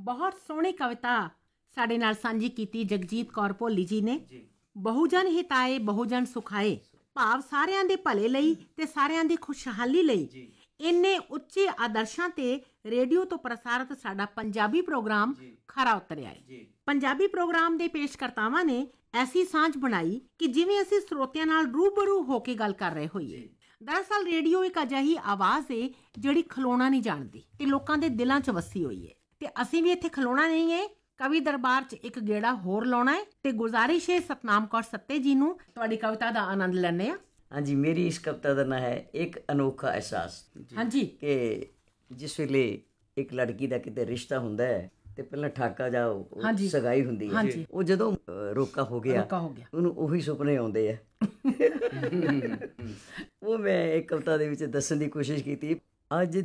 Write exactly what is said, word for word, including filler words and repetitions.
ਬਹੁਤ ਸੋਹਣੀ ਕਵਿਤਾ ਸਾਡੇ ਨਾਲ ਸਾਂਝੀ ਕੀਤੀ ਜਗਜੀਤ ਕੌਰ ਭੋਲੀ ਜੀ ਨੇ। ਬਹੁਜਨ ਹਿਤਾਏ ਬਹੁਜਨ ਸੁਖਾਏ, ਭਾਵ ਸਾਰਿਆਂ ਦੇ ਭਲੇ ਲਈ ਤੇ ਸਾਰਿਆਂ ਦੀ ਖੁਸ਼ਹਾਲੀ ਲਈ ਇੰਨੇ ਉੱਚੇ ਆਦਰਸ਼ਾਂ ਤੇ ਰੇਡੀਓ ਤੋਂ ਪ੍ਰਸਾਰਿਤ ਸਾਡਾ ਪੰਜਾਬੀ ਪ੍ਰੋਗਰਾਮ ਖਰਾ ਉਤਰਿਆ ਹੈ। ਪੰਜਾਬੀ ਪ੍ਰੋਗਰਾਮ ਦੇ ਪੇਸ਼ਕਰਤਾਵਾਂ ਨੇ ਐਸੀ ਸਾਂਝ ਬਣਾਈ ਕਿ ਜਿਵੇਂ ਅਸੀਂ ਸਰੋਤਿਆਂ ਨਾਲ ਰੂਬਰੂ ਹੋ ਕੇ ਗੱਲ ਕਰ ਰਹੇ ਹੋਈਏ। ਦਰਅਸਲ ਰੇਡੀਓ ਇੱਕ ਅਜਿਹੀ ਆਵਾਜ਼ ਏ ਜਿਹੜੀ ਖਲੋਣਾ ਨਹੀਂ ਜਾਣਦੀ ਤੇ ਲੋਕਾਂ ਦੇ ਦਿਲਾਂ 'ਚ ਵਸੀ ਹੋਈ ਹੈ। ਤੇ ਅਸੀਂ ਵੀ ਇੱਥੇ ਖਲੋਣਾ ਨਹੀਂ ਹੈ, ਕਵੀ ਦਰਬਾਰ 'ਚ ਇੱਕ ਗੇੜਾ ਹੋਰ ਲਾਉਣਾ ਹੈ ਤੇ ਗੁਜ਼ਾਰਿਸ਼ ਹੈ ਸਤਨਾਮ ਕੌਰ ਸੱਤੇ ਜੀ ਨੂੰ ਤੁਹਾਡੀ ਕਵਿਤਾ ਦਾ ਆਨੰਦ ਲੈਣੇ ਆ। ਹਾਂਜੀ, ਮੇਰੀ ਇਸ ਕਵਿਤਾ ਦਾ ਨਾਂ ਹੈ ਇੱਕ ਅਨੋਖਾ ਅਹਿਸਾਸ। ਹਾਂਜੀ, ਕਿ ਜਿਸ ਵੇਲੇ ਇੱਕ ਲੜਕੀ ਦਾ ਕਿਤੇ ਰਿਸ਼ਤਾ ਹੁੰਦਾ ਹੈ ਤੇ ਪਹਿਲਾਂ ਠਾਕਾ ਜਾ ਸਗਾਈ ਹੁੰਦੀ ਹੈ, ਉਹ ਜਦੋਂ ਰੋਕਾ ਹੋ ਗਿਆ ਉਹਨੂੰ ਉਹੀ ਸੁਪਨੇ ਆਉਂਦੇ ਆ। ਉਹ ਮੈਂ ਇੱਕ ਕਵਿਤਾ ਦੇ ਵਿੱਚ ਦੱਸਣ ਦੀ ਕੋਸ਼ਿਸ਼ ਕੀਤੀ। ਅੱਜ